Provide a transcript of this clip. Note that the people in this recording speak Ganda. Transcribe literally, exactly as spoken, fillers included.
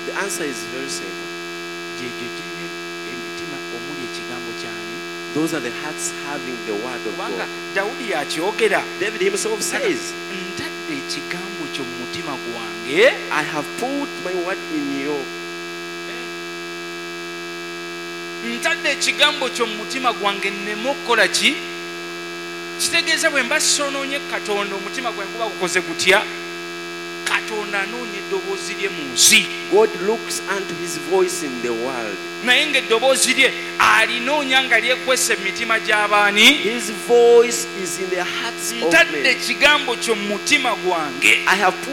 The answer is very simple. Those are the hearts having the word of God. David himself says, I have put my word in you. Ntadde ekigambo kyo mu mutima gwange nneme okukola ki? Kitegeeza bwe mba sonoonye Katonda omutima gwange guba gukoze gutya? Katonda anoonya eddoboozi lye mu nsi. God looks unto his voice in the world. Naye ng'eddoboozi lye alinoonya nga lyekwese mu mitima gy'abaani? His voice is in the hearts of men. Ntadde ekigambo kyo mu mutima gwange. I have